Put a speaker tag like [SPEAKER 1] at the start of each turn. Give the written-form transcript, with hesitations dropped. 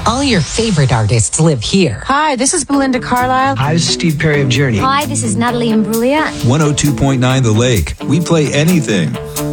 [SPEAKER 1] All your favorite artists live here.
[SPEAKER 2] Hi, this is Belinda Carlisle.
[SPEAKER 3] Hi, this is Steve Perry of Journey.
[SPEAKER 4] Hi, this is Natalie Imbruglia.
[SPEAKER 5] 102.9 The Lake. We play anything.